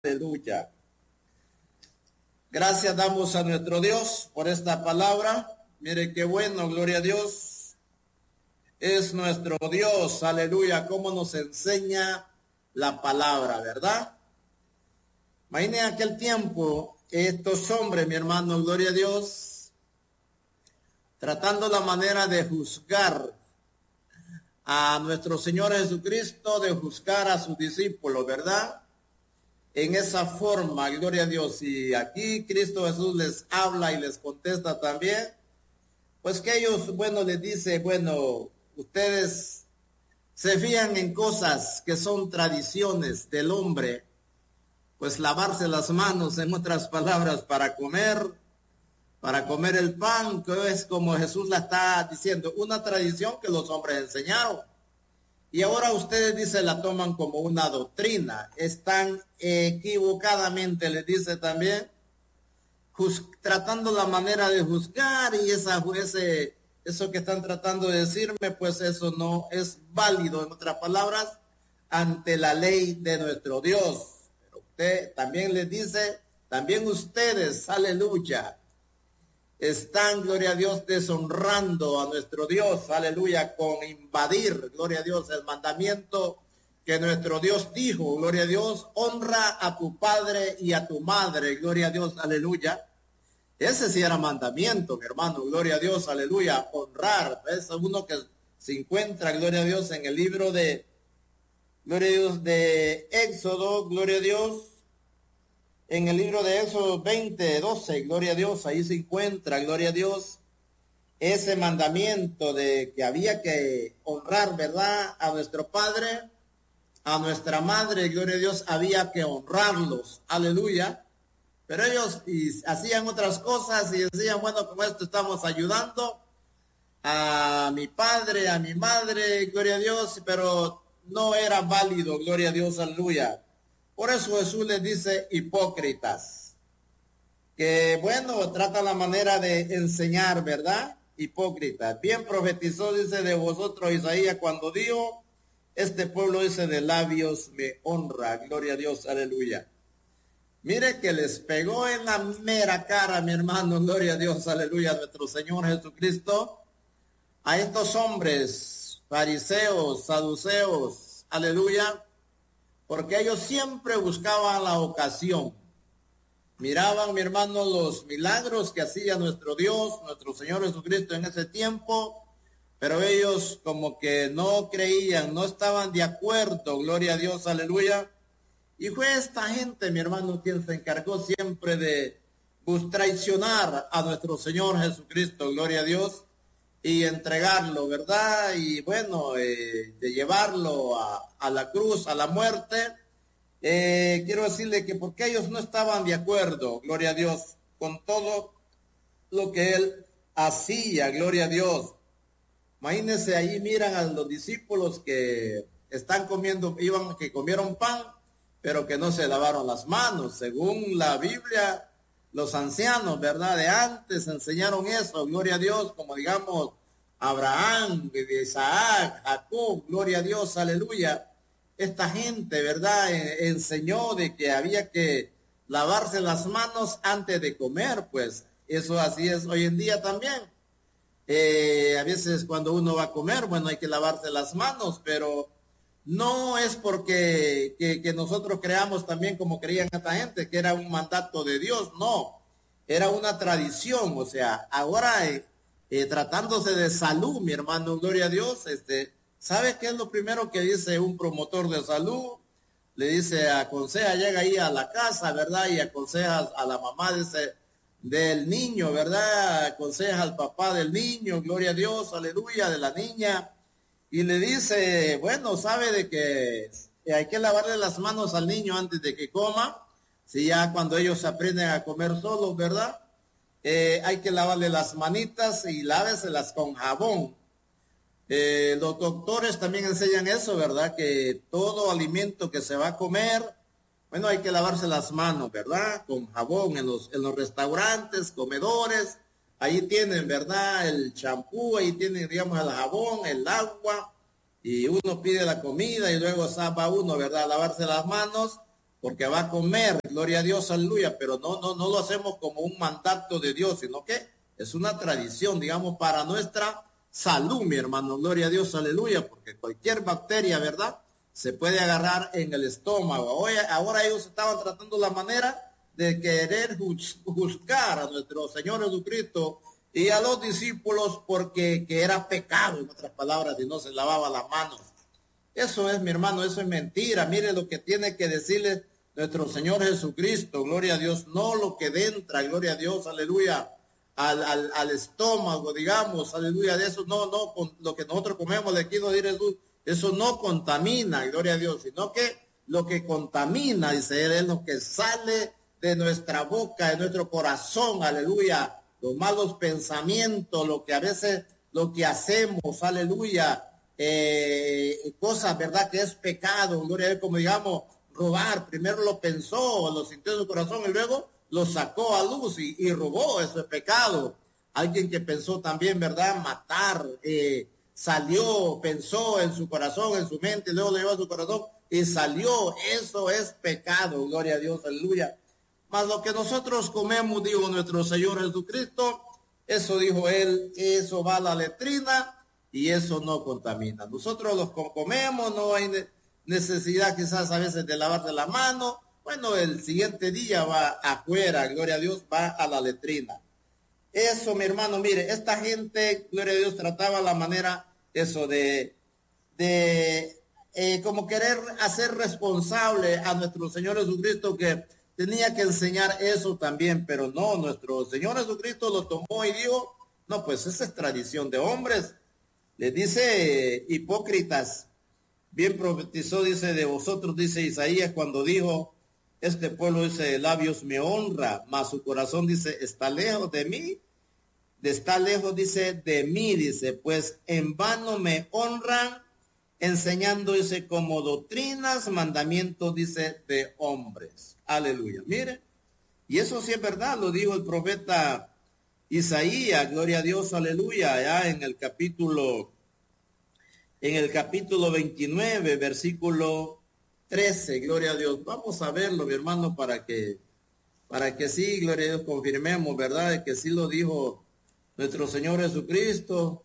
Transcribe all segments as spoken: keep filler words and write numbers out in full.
Aleluya. Gracias damos a nuestro Dios por esta palabra. Mire qué bueno, gloria a Dios. Es nuestro Dios, aleluya, cómo nos enseña la palabra, ¿verdad? Imagine aquel tiempo, estos hombres, mi hermano, gloria a Dios, tratando la manera de juzgar a nuestro Señor Jesucristo, de juzgar a sus discípulos, ¿verdad? En esa forma, gloria a Dios. Y aquí Cristo Jesús les habla y les contesta también, pues que ellos, bueno, les dice, bueno, ustedes se fían en cosas que son tradiciones del hombre, pues lavarse las manos, en otras palabras, para comer, para comer el pan, que es como Jesús la está diciendo, una tradición que los hombres enseñaron. Y ahora ustedes, dice, la toman como una doctrina. Están equivocadamente, les dice también, tratando la manera de juzgar, y esa, ese, eso que están tratando de decirme, pues eso no es válido, en otras palabras, ante la ley de nuestro Dios. Pero usted también les dice, también ustedes, aleluya, están, gloria a Dios, deshonrando a nuestro Dios, aleluya, con invadir, gloria a Dios, el mandamiento que nuestro Dios dijo, gloria a Dios, honra a tu padre y a tu madre, gloria a Dios, aleluya. Ese sí era mandamiento, mi hermano, gloria a Dios, aleluya, honrar. Es uno que se encuentra, gloria a Dios, en el libro de, gloria a Dios, de Éxodo, gloria a Dios. En el libro de Éxodo veinte, doce, gloria a Dios, ahí se encuentra, gloria a Dios, ese mandamiento de que había que honrar, ¿verdad?, a nuestro padre, a nuestra madre, gloria a Dios, había que honrarlos, aleluya. Pero ellos y, hacían otras cosas y decían, bueno, con esto estamos ayudando a mi padre, a mi madre, gloria a Dios, pero no era válido, gloria a Dios, aleluya. Por eso Jesús les dice hipócritas, que bueno, trata la manera de enseñar, ¿verdad? Hipócritas. Bien profetizó, dice, de vosotros Isaías cuando dijo, este pueblo, dice, de labios me honra, gloria a Dios, aleluya. Mire que les pegó en la mera cara, mi hermano, gloria a Dios, aleluya, a nuestro Señor Jesucristo, a estos hombres, fariseos, saduceos, aleluya, porque ellos siempre buscaban la ocasión. Miraban, mi hermano, los milagros que hacía nuestro Dios, nuestro Señor Jesucristo en ese tiempo, pero ellos como que no creían, no estaban de acuerdo, gloria a Dios, aleluya. Y fue esta gente, mi hermano, quien se encargó siempre de pues, traicionar a nuestro Señor Jesucristo, gloria a Dios, y entregarlo, ¿verdad? Y bueno, eh, de llevarlo a, a la cruz, a la muerte. Eh, quiero decirle que porque ellos no estaban de acuerdo, gloria a Dios, con todo lo que él hacía, gloria a Dios. Imagínense, ahí miran a los discípulos que están comiendo, iban, que comieron pan, pero que no se lavaron las manos. Según la Biblia, los ancianos, ¿verdad?, de antes enseñaron eso, gloria a Dios, como digamos Abraham, Isaac, Jacob, gloria a Dios, aleluya. Esta gente, ¿verdad?, enseñó de que había que lavarse las manos antes de comer, pues eso así es hoy en día también. Eh, a veces cuando uno va a comer, bueno, hay que lavarse las manos, pero no es porque que, que nosotros creamos también como creían esta gente, que era un mandato de Dios, no, era una tradición. O sea, ahora eh, eh, tratándose de salud, mi hermano, gloria a Dios, este, ¿sabe qué es lo primero que dice un promotor de salud? Le dice, aconseja, llega ahí a la casa, ¿verdad? Y aconseja a la mamá dice, del niño, ¿verdad? Aconseja al papá del niño, gloria a Dios, aleluya, de la niña. Y le dice, bueno, sabe de que hay que lavarle las manos al niño antes de que coma. Si ya cuando ellos aprenden a comer solos, ¿verdad? Eh, hay que lavarle las manitas y láveselas con jabón. Eh, los doctores también enseñan eso, ¿verdad? Que todo alimento que se va a comer, bueno, hay que lavarse las manos, ¿verdad? Con jabón en los, en los restaurantes, comedores. Ahí tienen, ¿verdad?, el champú, ahí tienen, digamos, el jabón, el agua, y uno pide la comida y luego va uno, ¿verdad?, a lavarse las manos porque va a comer, gloria a Dios, aleluya, pero no, no, no lo hacemos como un mandato de Dios, sino que es una tradición, digamos, para nuestra salud, mi hermano, gloria a Dios, aleluya, porque cualquier bacteria, ¿verdad?, se puede agarrar en el estómago. Hoy, ahora ellos estaban tratando la manera de querer juzgar a nuestro Señor Jesucristo y a los discípulos porque que era pecado, en otras palabras, si no se lavaba las manos. Eso es, mi hermano, eso es mentira. Mire lo que tiene que decirle nuestro Señor Jesucristo, gloria a Dios, no lo que entra, gloria a Dios, aleluya, al, al, al estómago, digamos, aleluya, de eso, no, no, con lo que nosotros comemos de aquí, no diré Jesús, eso no contamina, gloria a Dios, sino que lo que contamina, dice él, es lo que sale de nuestra boca, de nuestro corazón, aleluya, los malos pensamientos, lo que a veces, lo que hacemos, aleluya, eh, cosas, ¿verdad?, que es pecado, gloria a Dios, como digamos, robar, primero lo pensó, lo sintió en su corazón y luego lo sacó a luz y, y robó, eso es pecado. Alguien que pensó también, ¿verdad?, matar, eh, salió, pensó en su corazón, en su mente, y luego lo llevó a su corazón y salió, eso es pecado, gloria a Dios, aleluya. Mas lo que nosotros comemos, dijo nuestro Señor Jesucristo, eso dijo él, eso va a la letrina y eso no contamina. Nosotros los comemos, no hay necesidad quizás a veces de lavarse la mano, bueno, el siguiente día va afuera, gloria a Dios, va a la letrina. Eso, mi hermano, mire, esta gente, gloria a Dios, trataba la manera, eso de, de eh, como querer hacer responsable a nuestro Señor Jesucristo, que tenía que enseñar eso también, pero no, nuestro Señor Jesucristo lo tomó y dijo, no, pues esa es tradición de hombres. Les dice, eh, hipócritas, bien profetizó, dice, de vosotros, dice Isaías, cuando dijo, este pueblo, dice, de labios me honra, mas su corazón, dice, está lejos de mí, de está lejos, dice, de mí, dice, pues en vano me honran, enseñando, dice, como doctrinas, mandamientos, dice, de hombres. Aleluya. Mire, y eso sí es verdad, lo dijo el profeta Isaías, gloria a Dios, aleluya, allá en el capítulo, en el capítulo veintinueve, versículo trece, gloria a Dios. Vamos a verlo, mi hermano, para que, para que sí, gloria a Dios, confirmemos, ¿verdad?, que sí lo dijo nuestro Señor Jesucristo,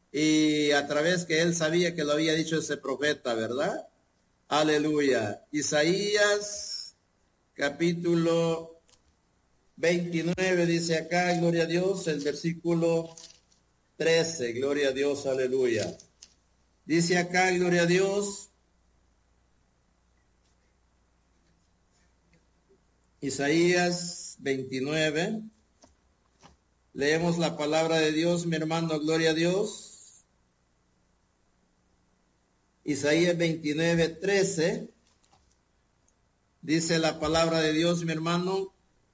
y a través que él sabía que lo había dicho ese profeta, ¿verdad? Aleluya. Isaías, capítulo veintinueve, dice acá, gloria a Dios, el versículo trece, gloria a Dios, aleluya. Dice acá, gloria a Dios, Isaías veintinueve, leemos la palabra de Dios, mi hermano, gloria a Dios. Isaías veintinueve, trece, dice la palabra de Dios, mi hermano.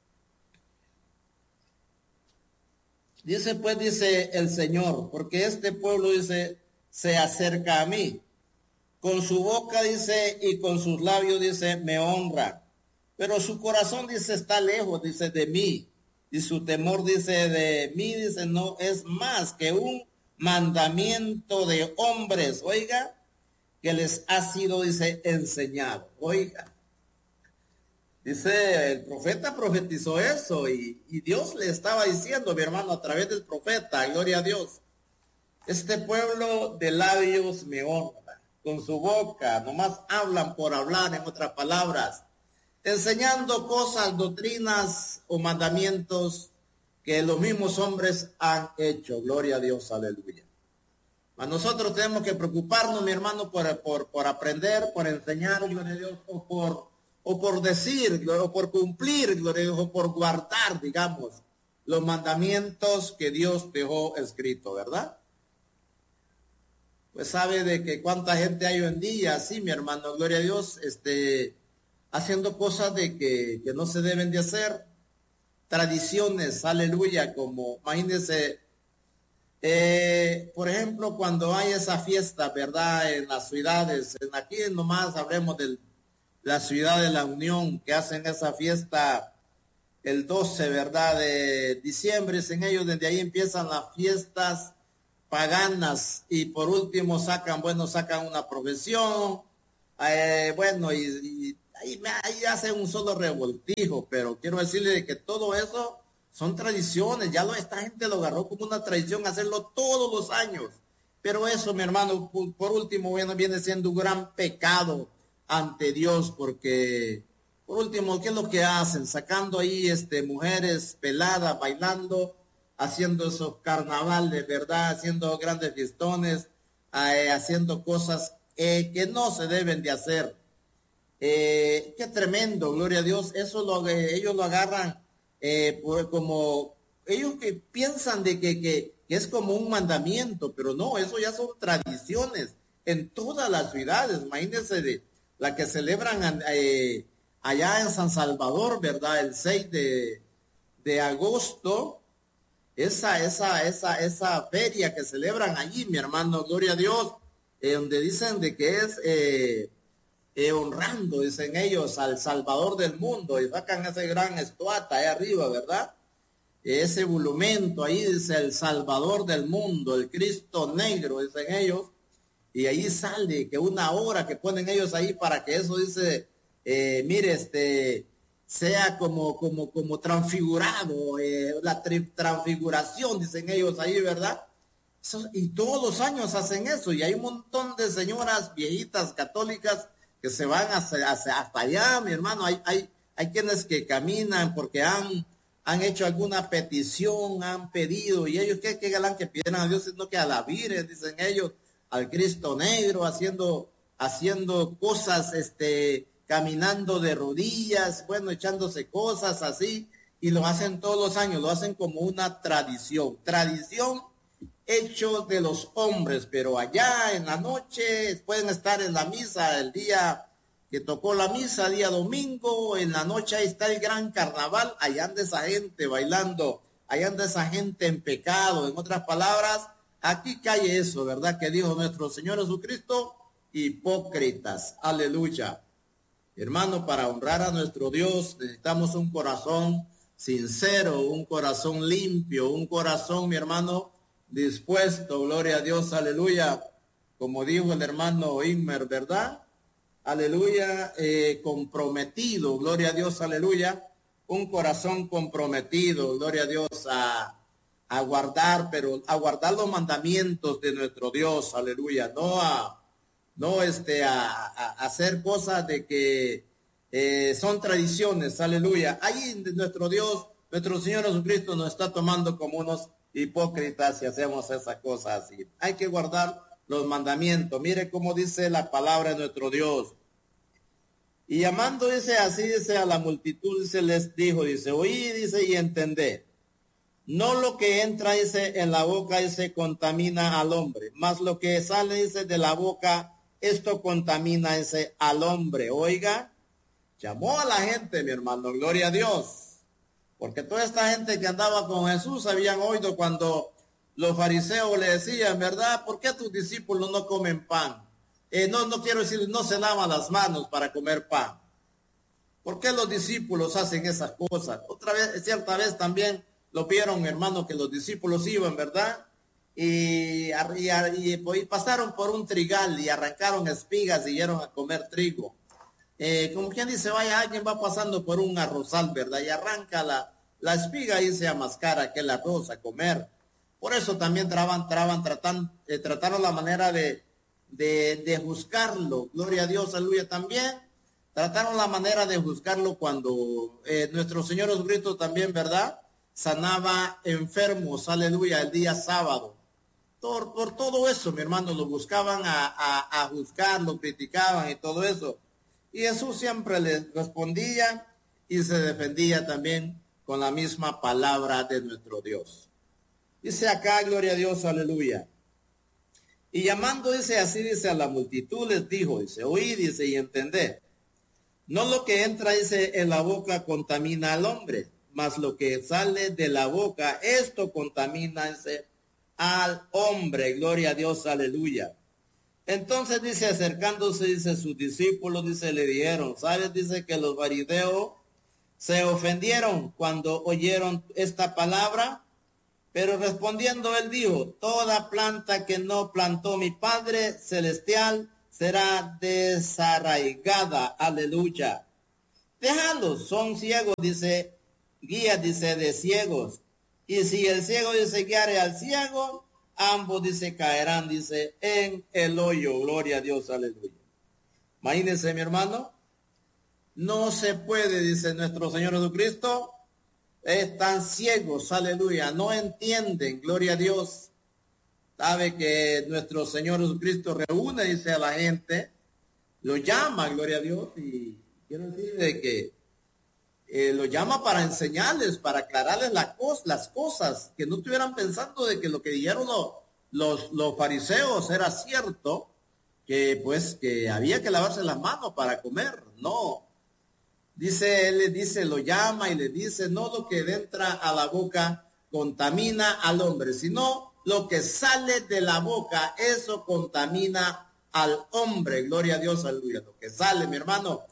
Dice, pues, dice el Señor, porque este pueblo, dice, se acerca a mí. Con su boca, dice, y con sus labios, dice, me honra. Pero su corazón, dice, está lejos, dice, de mí. Y su temor, dice, de mí, dice, no es más que un mandamiento de hombres, oiga, que les ha sido, dice, enseñado. Oiga, dice, el profeta profetizó eso y, y Dios le estaba diciendo, mi hermano, a través del profeta, gloria a Dios, este pueblo de labios me honra, con su boca, nomás hablan por hablar, en otras palabras, enseñando cosas, doctrinas o mandamientos que los mismos hombres han hecho. Gloria a Dios, aleluya. A nosotros tenemos que preocuparnos, mi hermano, por, por, por aprender, por enseñar, gloria a Dios, o por, o por decir, o por cumplir, gloria a Dios, o por guardar, digamos, los mandamientos que Dios dejó escrito, ¿verdad? Pues sabe de que cuánta gente hay hoy en día, sí, mi hermano, gloria a Dios, este... haciendo cosas de que, que no se deben de hacer, tradiciones, aleluya, como, imagínense, eh, por ejemplo, cuando hay esa fiesta, ¿verdad?, en las ciudades, en aquí nomás hablemos de la ciudad de la Unión, que hacen esa fiesta el doce, ¿verdad?, de diciembre, en ellos, desde ahí empiezan las fiestas paganas, y por último sacan, bueno, sacan una profesión, eh, bueno, y, y ahí, ahí hace un solo revoltijo, pero quiero decirle que todo eso son tradiciones, ya lo, esta gente lo agarró como una tradición hacerlo todos los años, pero eso, mi hermano, por, por último, bueno, viene siendo un gran pecado ante Dios, porque, por último, ¿qué es lo que hacen? Sacando ahí, este, mujeres peladas, bailando, haciendo esos carnavales, ¿verdad? Haciendo grandes fistones, eh, haciendo cosas eh, que no se deben de hacer. Eh, qué tremendo, gloria a Dios. Eso lo, eh, ellos lo agarran eh, por, como, ellos que piensan de que, que, que es como un mandamiento, pero no, eso ya son tradiciones en todas las ciudades. Imagínense de la que celebran eh, allá en San Salvador, ¿verdad? El seis de, de agosto. Esa, esa, esa, esa feria que celebran allí, mi hermano, gloria a Dios, eh, donde dicen de que es eh, eh, honrando, dicen ellos, al Salvador del mundo, y sacan ese gran estuata ahí arriba, ¿verdad? Ese monumento ahí dice el Salvador del mundo, el Cristo negro, dicen ellos, y ahí sale que una hora que ponen ellos ahí para que eso dice, eh, mire, este... sea como, como, como transfigurado, eh, la tri, transfiguración, dicen ellos ahí, ¿verdad? Eso, y todos los años hacen eso, y hay un montón de señoras viejitas católicas que se van hacia, hacia, hasta allá, mi hermano, hay, hay, hay quienes que caminan porque han, han hecho alguna petición, han pedido, y ellos, ¿qué, qué galán que piden a Dios? Sino que a la Virgen, dicen ellos, al Cristo negro, haciendo, haciendo cosas, este... caminando de rodillas, bueno, echándose cosas así, y lo hacen todos los años, lo hacen como una tradición, tradición hecho de los hombres, pero allá en la noche pueden estar en la misa el día que tocó la misa, día domingo, en la noche ahí está el gran carnaval, allá anda esa gente bailando, allá anda esa gente en pecado, en otras palabras, aquí cae eso, ¿verdad? Que dijo nuestro Señor Jesucristo, hipócritas, aleluya. Hermano, para honrar a nuestro Dios necesitamos un corazón sincero, un corazón limpio, un corazón, mi hermano, dispuesto, gloria a Dios, aleluya, como dijo el hermano Inmer, ¿verdad? Aleluya, eh, comprometido, gloria a Dios, aleluya, un corazón comprometido, gloria a Dios, a, a guardar, pero a guardar los mandamientos de nuestro Dios, aleluya, no a... no este, a, a, a hacer cosas de que eh, son tradiciones, aleluya. Ahí nuestro Dios, nuestro Señor Jesucristo nos está tomando como unos hipócritas si hacemos esas cosas así. Hay que guardar los mandamientos. Mire cómo dice la palabra de nuestro Dios. Y llamando, dice así, dice a la multitud, dice, les dijo, dice, oí, dice, y entendé. No lo que entra, dice, en la boca, dice, contamina al hombre, mas lo que sale, dice, de la boca, esto contamina ese al hombre. Oiga, llamó a la gente, mi hermano, gloria a Dios, porque toda esta gente que andaba con Jesús habían oído cuando los fariseos le decían, ¿verdad? ¿Por qué tus discípulos no comen pan? Eh, no, no quiero decir, no se lavan las manos para comer pan. ¿Por qué los discípulos hacen esas cosas? Otra vez, cierta vez también lo vieron, mi hermano, que los discípulos iban, ¿verdad? Y, y, y, y pasaron por un trigal y arrancaron espigas y dieron a comer trigo. Eh, como quien dice, vaya, alguien va pasando por un arrozal, ¿verdad? Y arranca la, la espiga y se amascara aquel arroz a comer. Por eso también traban, traban, tratan, eh, trataron la manera de, de, de juzgarlo. Gloria a Dios, aleluya, también. Trataron la manera de juzgarlo cuando eh, nuestro Señor Jesucristo también, ¿verdad? Sanaba enfermos, aleluya, el día sábado. Por, por todo eso, mi hermano, lo buscaban a, a, a juzgar, lo criticaban y todo eso. Y Jesús siempre les respondía y se defendía también con la misma palabra de nuestro Dios. Dice acá, gloria a Dios, aleluya. Y llamando, dice así, dice a la multitud, les dijo, dice, oí, dice, y entended. No lo que entra, dice, en la boca contamina al hombre, mas lo que sale de la boca, esto contamina, dice, al hombre, gloria a Dios, aleluya. Entonces dice, acercándose, dice, sus discípulos, dice, le dijeron, ¿sabes? Dice que los fariseos se ofendieron cuando oyeron esta palabra, pero respondiendo él dijo, toda planta que no plantó mi Padre Celestial será desarraigada, aleluya. Déjalos, son ciegos, dice, guía, dice, de ciegos. Y si el ciego dice guiare al ciego, ambos, dice, caerán, dice, en el hoyo. Gloria a Dios, aleluya. Imagínense, mi hermano, no se puede, dice nuestro Señor Jesucristo, están ciegos, aleluya, no entienden, gloria a Dios. Sabe que nuestro Señor Jesucristo reúne, dice, a la gente, lo llama, gloria a Dios, y quiero decir de que eh, lo llama para enseñarles, para aclararles la cos, las cosas, que no estuvieran pensando de que lo que dijeron los, los, los fariseos era cierto, que pues que había que lavarse las manos para comer. No. Dice, él le dice, lo llama y le dice, no lo que entra a la boca contamina al hombre, sino lo que sale de la boca, eso contamina al hombre. Gloria a Dios, aleluya. Lo que sale, mi hermano,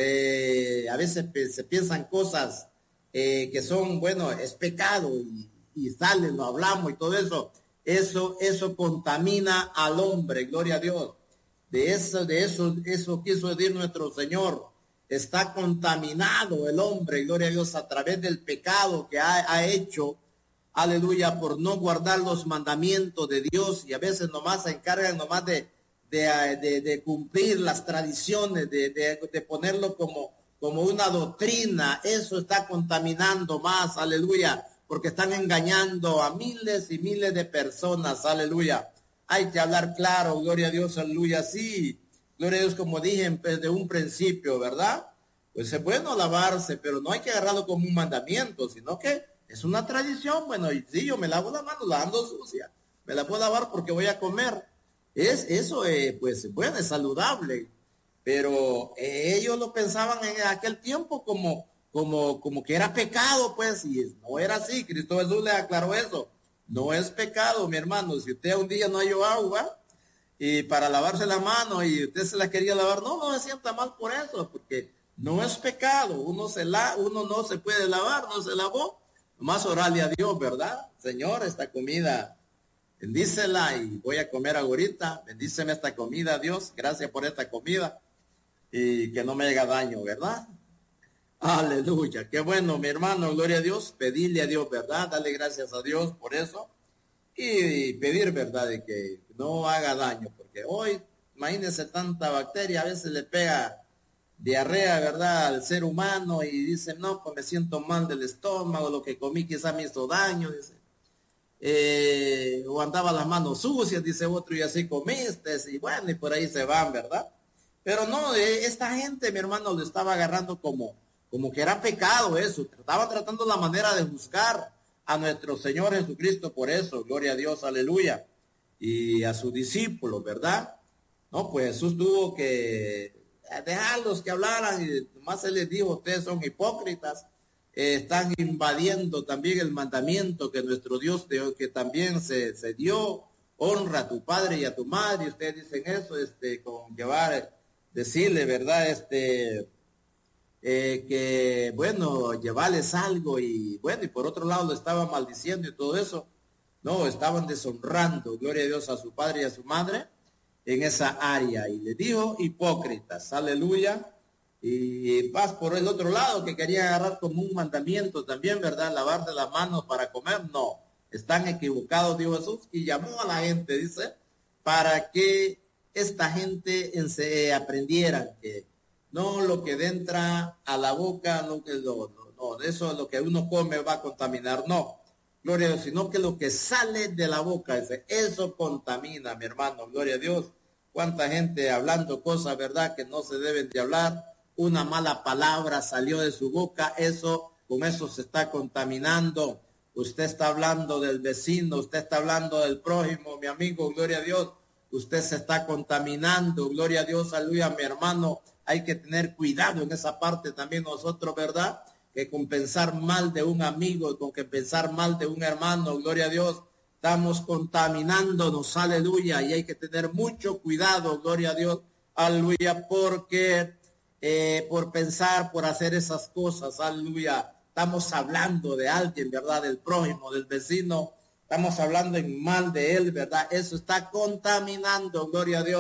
eh, a veces se piensan cosas eh, que son, bueno, es pecado y, y sale, lo hablamos y todo eso. Eso, eso contamina al hombre, gloria a Dios. De eso, de eso, eso quiso decir nuestro Señor. Está contaminado el hombre, gloria a Dios, a través del pecado que ha, ha hecho, aleluya, por no guardar los mandamientos de Dios, y a veces nomás se encargan nomás de, de, de, de cumplir las tradiciones, de, de, de ponerlo como, como una doctrina. Eso está contaminando más, aleluya, porque están engañando a miles y miles de personas, aleluya. Hay que hablar claro, gloria a Dios, aleluya, sí. Gloria a Dios, como dije desde un principio, ¿verdad? Pues es bueno lavarse, pero no hay que agarrarlo como un mandamiento, sino que es una tradición. Bueno, y sí, yo me lavo la mano, la ando sucia, me la puedo lavar porque voy a comer. Es, eso, eh, pues, bueno, es saludable, pero eh, ellos lo pensaban en aquel tiempo como, como, como que era pecado, pues, y no era así. Cristo Jesús le aclaró eso. No es pecado, mi hermano. Si usted un día no halló agua y para lavarse la mano y usted se la quería lavar, no, no se sienta mal por eso, porque no es pecado. Uno se la, uno no se puede lavar, no se lavó, nomás orarle a Dios, ¿verdad? Señor, esta comida, bendícela y voy a comer ahorita, bendíceme esta comida, Dios, gracias por esta comida y que no me haga daño, ¿verdad? Aleluya, qué bueno, mi hermano, gloria a Dios, pedirle a Dios, ¿verdad? Dale gracias a Dios por eso y pedir, ¿verdad? De que no haga daño, porque hoy, imagínense tanta bacteria, a veces le pega diarrea, ¿verdad? Al ser humano y dice, no, pues me siento mal del estómago, lo que comí quizá me hizo daño, dice. Eh, o andaba las manos sucias, dice otro, y así comiste, y bueno, y por ahí se van, ¿verdad? Pero no, eh, esta gente, mi hermano, lo estaba agarrando como, como que era pecado eso, estaba tratando la manera de juzgar a nuestro Señor Jesucristo por eso, gloria a Dios, aleluya, y a sus discípulos, ¿verdad? No, pues Jesús tuvo que dejarlos que hablaran y más se les dijo, ustedes son hipócritas, eh, están invadiendo también el mandamiento que nuestro Dios de, que también se, se dio, honra a tu padre y a tu madre, y ustedes dicen eso, este, con llevar, decirle, ¿verdad? Este, eh, que, bueno, llevarles algo y, bueno, y por otro lado lo estaban maldiciendo y todo eso. No, estaban deshonrando, gloria a Dios, a su padre y a su madre en esa área. Y le dijo hipócritas, aleluya. Y paz por el otro lado, que quería agarrar como un mandamiento también, ¿verdad? Lavarse las manos para comer. No, están equivocados, dijo Jesús, y llamó a la gente, dice, para que esta gente se aprendiera que no lo que entra a la boca, no, que lo, no, no, de eso lo que uno come va a contaminar, no. Gloria a Dios, sino que lo que sale de la boca, ese, eso contamina, mi hermano, gloria a Dios. Cuánta gente hablando cosas, ¿verdad?, que no se deben de hablar. Una mala palabra salió de su boca, eso, con eso se está contaminando. Usted está hablando del vecino, usted está hablando del prójimo, mi amigo, gloria a Dios. Usted se está contaminando, gloria a Dios, aleluya, mi hermano. Hay que tener cuidado en esa parte también nosotros, ¿verdad?, que con pensar mal de un amigo, con que pensar mal de un hermano, gloria a Dios, estamos contaminándonos, aleluya, y hay que tener mucho cuidado, gloria a Dios, aleluya, porque eh, por pensar, por hacer esas cosas, aleluya, estamos hablando de alguien, ¿verdad?, del prójimo, del vecino, estamos hablando en mal de él, ¿verdad? Eso está contaminando, gloria a Dios,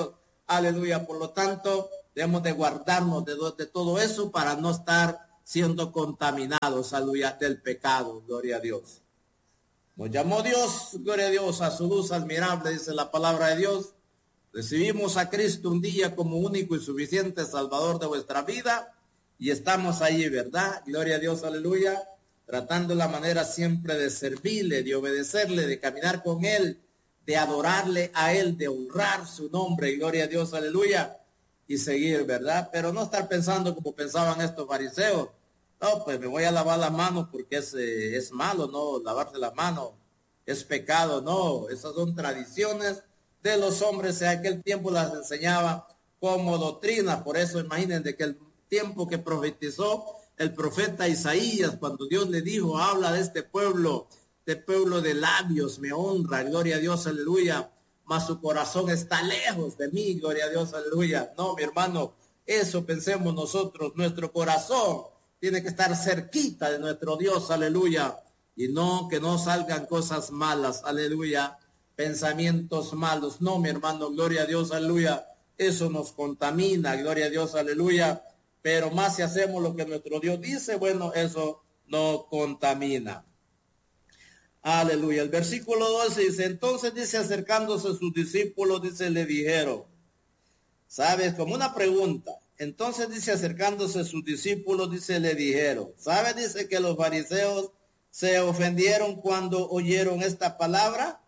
Aleluya. Por lo tanto, debemos de guardarnos de, de todo eso para no estar siendo contaminados, aleluya, del pecado. Gloria a Dios. Nos llamó Dios, gloria a Dios, a su luz admirable, dice la palabra de Dios. Recibimos a Cristo un día como único y suficiente Salvador de vuestra vida y estamos ahí, ¿verdad? Gloria a Dios, aleluya, tratando la manera siempre de servirle, de obedecerle, de caminar con Él, de adorarle a Él, de honrar su nombre, gloria a Dios, aleluya, y seguir, ¿verdad? Pero no estar pensando como pensaban estos fariseos. No, pues me voy a lavar las manos porque es, eh, es malo, no, lavarse las manos es pecado, no, esas son tradiciones de los hombres, en aquel tiempo las enseñaba como doctrina. Por eso imagínense que el tiempo que profetizó el profeta Isaías, cuando Dios le dijo, habla de este pueblo, de pueblo de labios, me honra, gloria a Dios, aleluya, mas su corazón está lejos de mí, gloria a Dios, aleluya. No, mi hermano, eso pensemos nosotros, nuestro corazón tiene que estar cerquita de nuestro Dios, aleluya, y no que no salgan cosas malas, aleluya, pensamientos malos. No, mi hermano, gloria a Dios, aleluya, eso nos contamina, gloria a Dios, aleluya, pero más si hacemos lo que nuestro Dios dice, bueno, eso no contamina. Aleluya. El versículo doce dice, entonces dice, acercándose a sus discípulos, dice, le dijeron, ¿sabes? Como una pregunta. Entonces dice, acercándose a sus discípulos, dice, le dijeron, ¿sabes? Dice que los fariseos se ofendieron cuando oyeron esta palabra.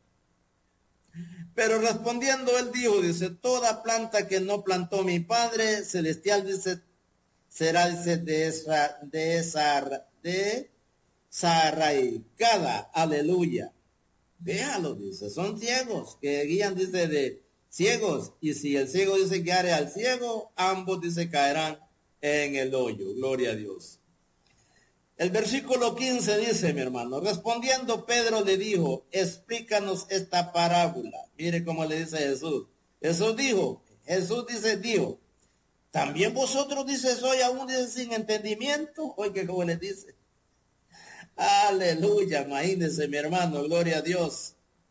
Pero respondiendo él dijo, dice, toda planta que no plantó mi Padre Celestial, dice, será, dice, de esa, de esa, de desarraigada, aleluya. Déjalo, dice, son ciegos que guían, dice, de ciegos, y si el ciego dice guiare al ciego, ambos, dice, caerán en el hoyo, gloria a Dios. El versículo quince dice, mi hermano, respondiendo Pedro le dijo, explícanos esta parábola. Mire cómo le dice Jesús. Jesús dijo, Jesús dice, dijo, también vosotros, dice, soy aún, dice, sin entendimiento. Oiga cómo le dice. Aleluya, imagínense, mi hermano, gloria a Dios.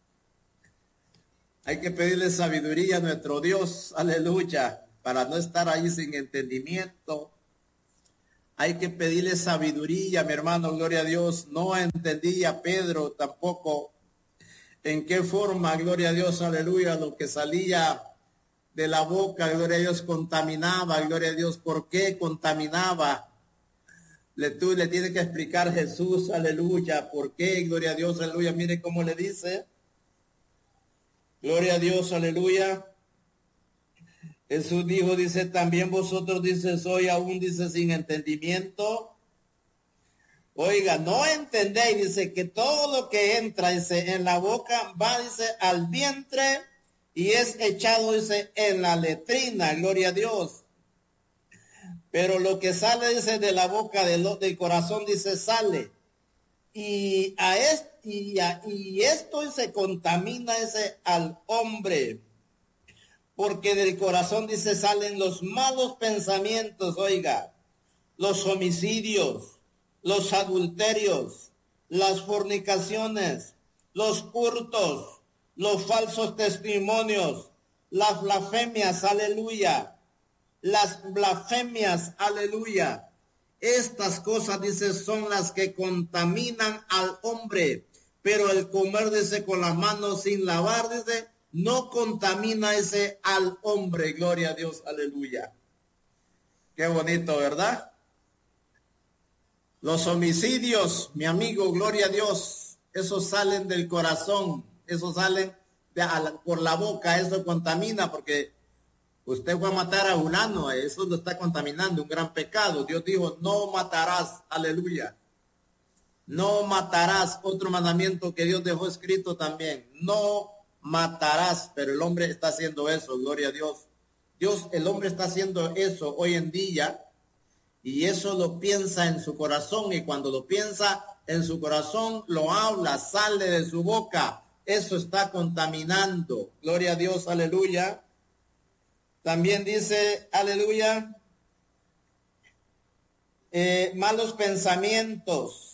Hay que pedirle sabiduría a nuestro Dios, aleluya, para no estar ahí sin entendimiento. Hay que pedirle sabiduría, mi hermano, gloria a Dios. No entendía Pedro tampoco en qué forma, gloria a Dios, aleluya, lo que salía de la boca, gloria a Dios, contaminaba, gloria a Dios, ¿por qué contaminaba? Le, tú le tienes que explicar Jesús, aleluya, ¿por qué? Gloria a Dios, aleluya, mire cómo le dice. Gloria a Dios, aleluya. Jesús dijo, dice, también vosotros, dice, soy aún, dice, sin entendimiento. Oiga, no entendéis, dice, que todo lo que entra, dice, en la boca va, dice, al vientre y es echado, dice, en la letrina, gloria a Dios. Pero lo que sale, dice, de la boca, del, del corazón, dice, sale. Y, a est, y, a, y esto se contamina, dice, al hombre. Porque del corazón, dice, salen los malos pensamientos, oiga, los homicidios, los adulterios, las fornicaciones, los hurtos, los falsos testimonios, las blasfemias, aleluya, las blasfemias, aleluya. Estas cosas, dice, son las que contaminan al hombre, pero el comer, dice, con las manos sin lavar, dice, no contamina ese al hombre, gloria a Dios, aleluya. Qué bonito, ¿verdad? Los homicidios, mi amigo, gloria a Dios, esos salen del corazón, esos salen de, a, por la boca, eso contamina, porque usted va a matar a un ano, eso lo está contaminando, un gran pecado. Dios dijo, no matarás, aleluya. No matarás, otro mandamiento que Dios dejó escrito también, no matarás, pero el hombre está haciendo eso, gloria a Dios. Dios, el hombre está haciendo eso hoy en día y eso lo piensa en su corazón y cuando lo piensa en su corazón lo habla, sale de su boca. Eso está contaminando, gloria a Dios, aleluya. También dice, aleluya, eh, malos pensamientos.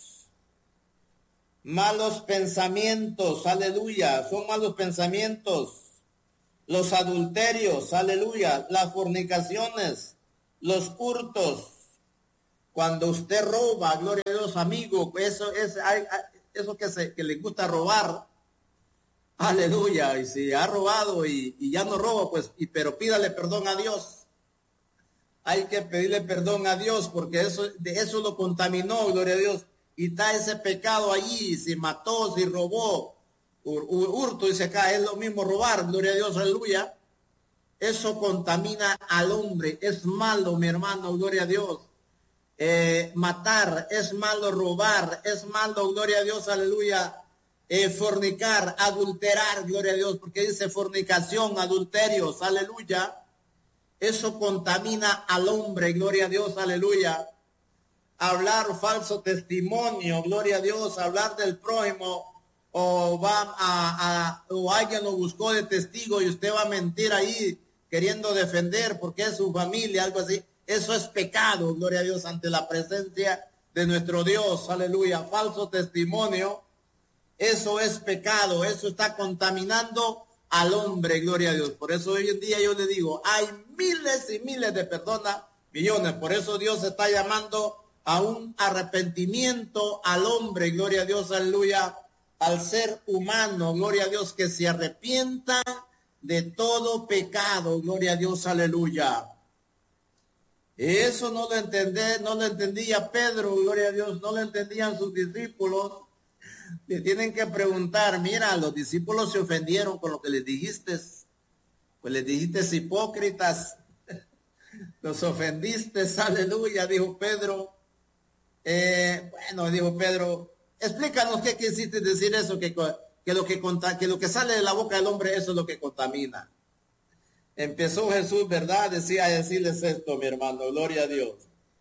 Malos pensamientos, aleluya, son malos pensamientos los adulterios, aleluya, las fornicaciones, los hurtos. Cuando usted roba, gloria a Dios, amigo, eso es eso que, se, que le gusta robar, aleluya, y si ha robado y, y ya no roba, pues, y, pero pídale perdón a Dios. Hay que pedirle perdón a Dios porque eso, de eso lo contaminó, gloria a Dios. Y está ese pecado allí, si mató, si robó, ur, ur, hurto, dice acá, es lo mismo robar, gloria a Dios, aleluya. Eso contamina al hombre, es malo, mi hermano, gloria a Dios. Eh, matar, es malo robar, es malo, gloria a Dios, aleluya. Eh, fornicar, adulterar, gloria a Dios, porque dice fornicación, adulterios, aleluya. Eso contamina al hombre, gloria a Dios, aleluya. Hablar falso testimonio, gloria a Dios, hablar del prójimo, o va a, a o alguien lo buscó de testigo y usted va a mentir ahí queriendo defender porque es su familia, algo así. Eso es pecado, gloria a Dios, ante la presencia de nuestro Dios, aleluya. Falso testimonio, eso es pecado, eso está contaminando al hombre, gloria a Dios. Por eso hoy en día yo le digo, hay miles y miles de personas, millones. Por eso Dios está llamando a un arrepentimiento al hombre, gloria a Dios, aleluya, al ser humano, gloria a Dios, que se arrepienta de todo pecado, gloria a Dios, aleluya. Eso no lo entendé, no lo entendía Pedro, gloria a Dios, no lo entendían sus discípulos. Le tienen que preguntar, mira, los discípulos se ofendieron con lo que les dijiste, pues les dijiste hipócritas, los ofendiste, aleluya, dijo Pedro. Eh, bueno, dijo Pedro, explícanos qué quisiste decir eso, que, que, lo que, que lo que sale de la boca del hombre, eso es lo que contamina. Empezó Jesús, ¿verdad? Decía a decirles esto, mi hermano, gloria a Dios.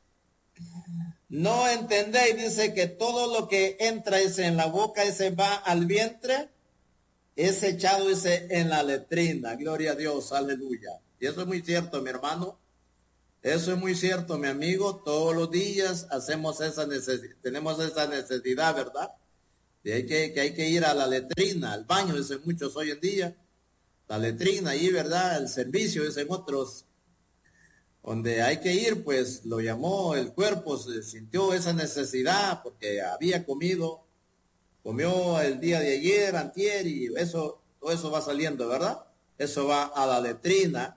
No entendéis, dice que todo lo que entra ese en la boca, ese va al vientre, es echado ese en la letrina, gloria a Dios, aleluya. Y eso es muy cierto, mi hermano. Eso es muy cierto, mi amigo. Todos los días hacemos esa necesidad, tenemos esa necesidad, ¿verdad? De hay que, que hay que ir a la letrina, al baño, dicen muchos hoy en día. La letrina ahí, ¿verdad? El servicio, dicen otros. Donde hay que ir, pues lo llamó el cuerpo, se sintió esa necesidad porque había comido, comió el día de ayer, antier, y eso, todo eso va saliendo, ¿verdad? Eso va a la letrina.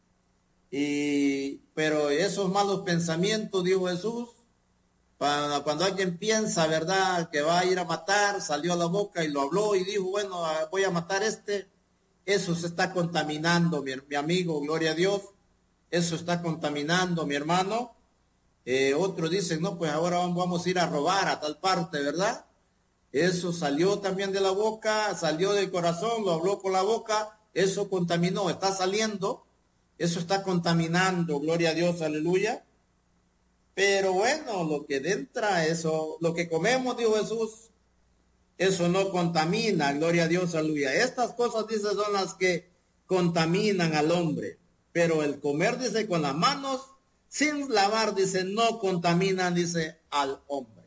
Y, pero esos malos pensamientos, dijo Jesús, para, cuando alguien piensa, ¿verdad?, que va a ir a matar, salió a la boca y lo habló y dijo, bueno, voy a matar este, eso se está contaminando, mi, mi amigo, gloria a Dios. Eso está contaminando, mi hermano. Eh, otros dicen, no, pues ahora vamos a ir a robar a tal parte, ¿verdad? Eso salió también de la boca, salió del corazón, lo habló con la boca, eso contaminó, está saliendo, eso está contaminando, gloria a Dios, aleluya. Pero bueno, lo que entra, eso, lo que comemos, dijo Jesús, eso no contamina, gloria a Dios, aleluya. Estas cosas, dice, son las que contaminan al hombre. Pero el comer, dice, con las manos, sin lavar, dice, no contaminan, dice, al hombre.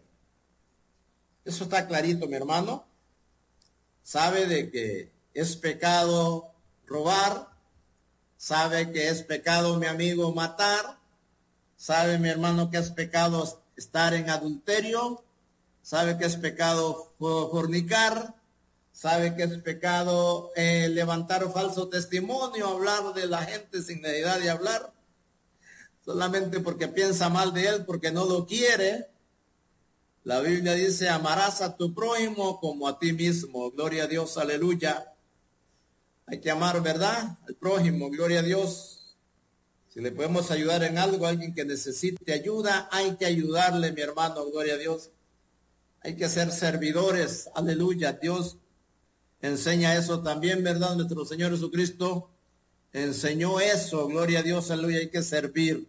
Eso está clarito, mi hermano. Sabe de que es pecado robar. Sabe que es pecado, mi amigo, matar. Sabe, mi hermano, que es pecado estar en adulterio. Sabe que es pecado fornicar. Sabe que es pecado eh, levantar falso testimonio, hablar de la gente sin necesidad de hablar, solamente porque piensa mal de él, porque no lo quiere. La Biblia dice, amarás a tu prójimo como a ti mismo, gloria a Dios, aleluya. Hay que amar, ¿verdad?, al prójimo, gloria a Dios. Si le podemos ayudar en algo, a alguien que necesite ayuda, hay que ayudarle, mi hermano, gloria a Dios. Hay que ser servidores, aleluya. Dios enseña eso también, ¿verdad? Nuestro Señor Jesucristo enseñó eso, gloria a Dios, aleluya, hay que servir.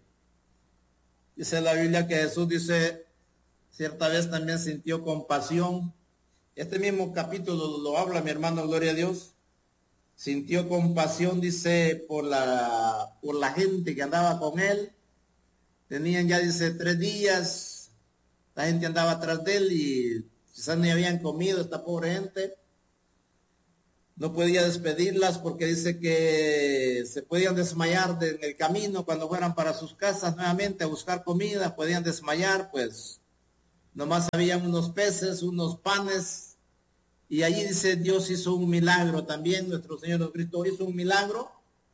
Dice la Biblia que Jesús, dice, cierta vez también sintió compasión. Este mismo capítulo lo, lo habla, mi hermano, gloria a Dios. Sintió compasión, dice, por la, por la gente que andaba con él. Tenían ya, dice, tres días, la gente andaba atrás de él y quizás ni habían comido esta pobre gente. no podía despedirlas porque dice que se podían desmayar de, en el camino cuando fueran para sus casas nuevamente a buscar comida, podían desmayar, pues nomás habían unos peces, unos panes, y allí dice Dios hizo un milagro también, nuestro Señor Jesucristo hizo un milagro,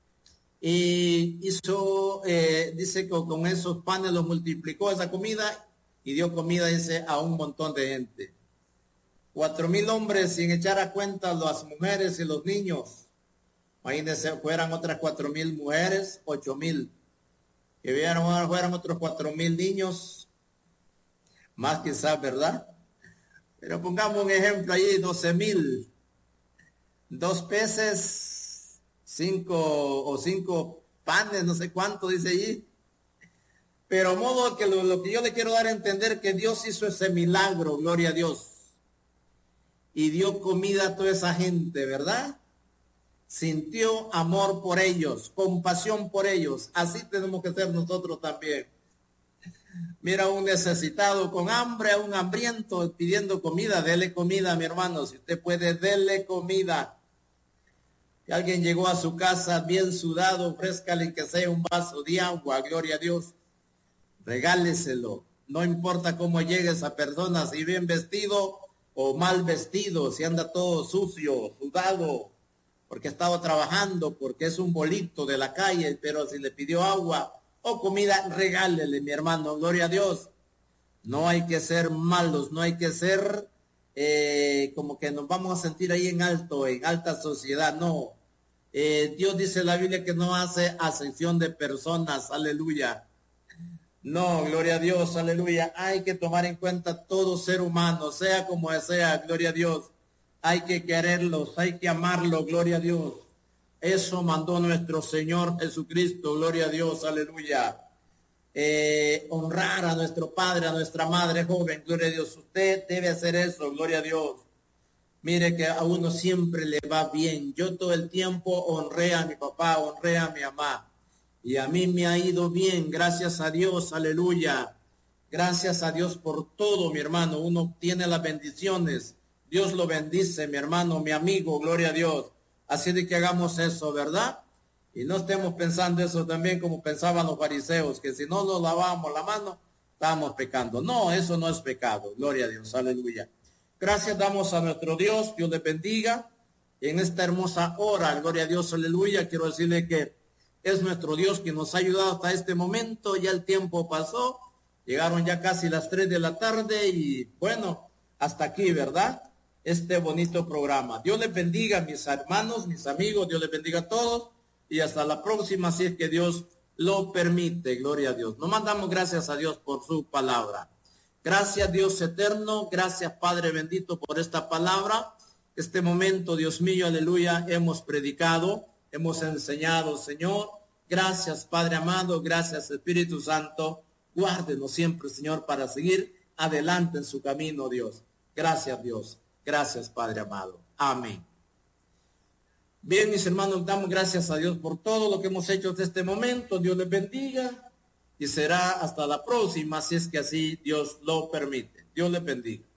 y hizo, eh, dice que con esos panes los multiplicó esa comida, y dio comida, dice, a un montón de gente. Cuatro mil hombres sin echar a cuenta las mujeres y los niños. Imagínense, fueran otras cuatro mil mujeres, ocho mil. Que vieran, fueran otros cuatro mil niños, más quizás, ¿verdad? Pero pongamos un ejemplo ahí, doce mil. Dos peces, cinco o cinco panes, no sé cuánto dice allí. Pero modo que lo, lo que yo le quiero dar a entender que Dios hizo ese milagro, gloria a Dios. Y dio comida a toda esa gente, ¿verdad? Sintió amor por ellos, compasión por ellos. Así tenemos que ser nosotros también. Mira a un necesitado con hambre, a un hambriento pidiendo comida, dele comida, mi hermano. Si usted puede, dele comida. Si alguien llegó a su casa bien sudado, ofrézcale que sea un vaso de agua, gloria a Dios. Regáleselo. No importa cómo llegue esa persona, si bien vestido o mal vestido, si anda todo sucio, sudado, porque estaba trabajando, porque es un bolito de la calle, pero si le pidió agua o comida, regálele, mi hermano, gloria a Dios. No hay que ser malos, no hay que ser eh, como que nos vamos a sentir ahí en alto, en alta sociedad, no. Eh, Dios dice en la Biblia que no hace acepción de personas, aleluya. No, gloria a Dios, aleluya. Hay que tomar en cuenta todo ser humano, sea como sea, gloria a Dios. Hay que quererlos, hay que amarlos, gloria a Dios. Eso mandó nuestro Señor Jesucristo, gloria a Dios, aleluya. Eh, honrar a nuestro padre, a nuestra madre joven, gloria a Dios. Usted debe hacer eso, gloria a Dios. Mire que a uno siempre le va bien. Yo todo el tiempo honré a mi papá, honré a mi mamá. Y a mí me ha ido bien, gracias a Dios, aleluya. Gracias a Dios por todo, mi hermano. Uno tiene las bendiciones. Dios lo bendice, mi hermano, mi amigo, gloria a Dios. Así de que hagamos eso, ¿verdad? Y no estemos pensando eso también como pensaban los fariseos, que si no nos lavamos la mano, estamos pecando. No, eso no es pecado, gloria a Dios, aleluya. Gracias damos a nuestro Dios, Dios le bendiga. Y en esta hermosa hora, gloria a Dios, aleluya, quiero decirle que es nuestro Dios que nos ha ayudado hasta este momento. Ya el tiempo pasó. Llegaron ya casi las tres de la tarde y bueno, hasta aquí, ¿verdad? Este bonito programa. Dios les bendiga, mis hermanos, mis amigos. Dios les bendiga a todos. Y hasta la próxima, si es que Dios lo permite. Gloria a Dios. Nos mandamos gracias a Dios por su palabra. Gracias, Dios eterno. Gracias, Padre bendito, por esta palabra. Este momento, Dios mío, aleluya, hemos predicado. Hemos enseñado, Señor. Gracias, Padre amado. Gracias, Espíritu Santo. Guárdenos siempre, Señor, para seguir adelante en su camino, Dios. Gracias, Dios. Gracias, Padre amado. Amén. Bien, mis hermanos, damos gracias a Dios por todo lo que hemos hecho hasta este momento. Dios les bendiga y será hasta la próxima, si es que así Dios lo permite. Dios les bendiga.